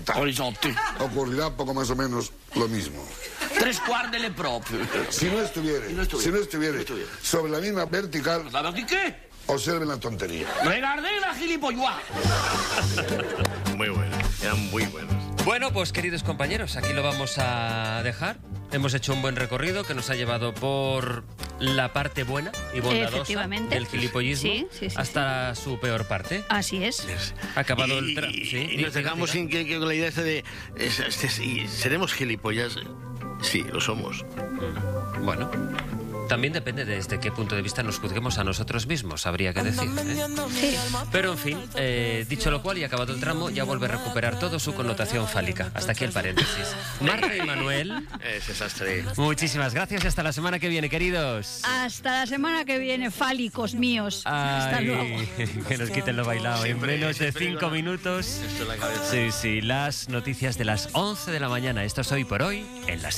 horizontal. Ocurrirá poco más o menos lo mismo. Tres quarts de le propio. Si no estuviera sobre la misma vertical, ¿Sabes qué? observen la tontería. Regardé la gilipollas. Muy buenos, eran muy buenos. Bueno, pues queridos compañeros, aquí lo vamos a dejar. Hemos hecho un buen recorrido que nos ha llevado por la parte buena y bondadosa del gilipollismo hasta su peor parte. Así es. Ha acabado el y nos dejamos con la idea esta de... ¿seremos gilipollas? Sí, lo somos. Bueno, también depende desde qué punto de vista nos juzguemos a nosotros mismos, habría que decir, ¿eh? Sí. Pero en fin, dicho lo cual y acabado el tramo, ya vuelve a recuperar todo su connotación fálica. Hasta aquí el paréntesis. Marta y Manuel, Es desastre. muchísimas gracias y hasta la semana que viene, queridos. Hasta la semana que viene, fálicos míos. Hasta luego. Que nos quiten lo bailado. Siempre, En menos de siempre 5 con- minutos. Esto en la cabeza. Sí, las noticias de las 11 de la mañana. Esto es Hoy por Hoy en la